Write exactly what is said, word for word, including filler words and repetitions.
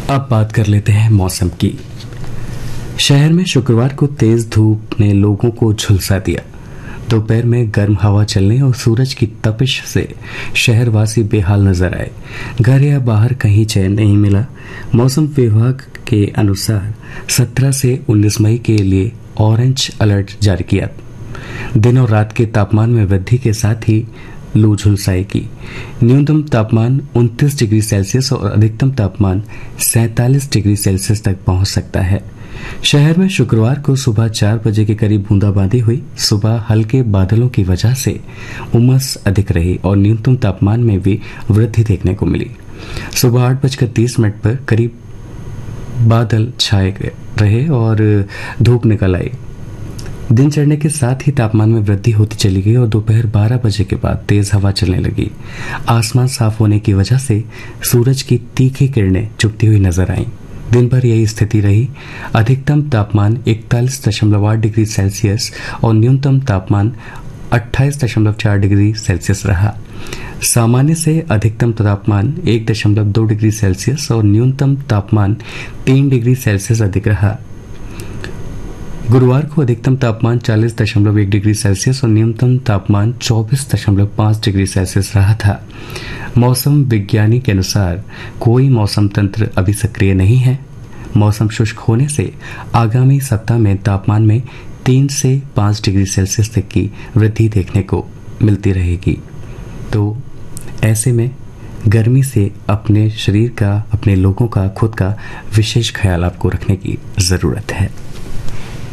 अब बात कर लेते हैं मौसम की। शहर में शुक्रवार को तेज धूप ने लोगों को झुलसा दिया। दोपहर में गर्म हवा चलने और सूरज की तपिश से शहरवासी बेहाल नजर आए। घर या बाहर कहीं चैन नहीं मिला। मौसम विभाग के अनुसार सत्रह से उन्नीस मई के लिए ऑरेंज अलर्ट जारी किया। दिन और रात के तापमान में वृद्धि के साथ ही लू झुलसाएगी। न्यूनतम तापमान उनतीस डिग्री सेल्सियस और अधिकतम तापमान सैंतालीस डिग्री सेल्सियस तक पहुंच सकता है। शहर में शुक्रवार को सुबह चार बजे के करीब बूंदाबांदी हुई। सुबह हल्के बादलों की वजह से उमस अधिक रही और न्यूनतम तापमान में भी वृद्धि देखने को मिली। सुबह आठ बजकर तीस मिनट पर करीब बादल छाए रहे और धूप निकल आई। दिन चढ़ने के साथ ही तापमान में वृद्धि होती चली गई और दोपहर बारह बजे के बाद तेज हवा चलने लगी। आसमान साफ होने की वजह से सूरज की तीखी किरणें चुभती हुई नजर आईं। दिन भर यही स्थिति रही। अधिकतम तापमान इकतालीस दशमलव आठ डिग्री सेल्सियस और न्यूनतम तापमान अट्ठाईस दशमलव चार डिग्री सेल्सियस रहा। सामान्य से अधिकतम तापमान एक दशमलव दो डिग्री सेल्सियस और न्यूनतम तापमान तीन डिग्री सेल्सियस अधिक रहा। गुरुवार को अधिकतम तापमान चालीस दशमलव एक डिग्री सेल्सियस और न्यूनतम तापमान चौबीस दशमलव पाँच डिग्री सेल्सियस रहा था। मौसम विज्ञानी के अनुसार कोई मौसम तंत्र अभी सक्रिय नहीं है। मौसम शुष्क होने से आगामी सप्ताह में तापमान में तीन से पाँच डिग्री सेल्सियस तक की वृद्धि देखने को मिलती रहेगी। तो ऐसे में गर्मी से अपने शरीर का, अपने लोगों का, खुद का विशेष ख्याल आपको रखने की जरूरत है।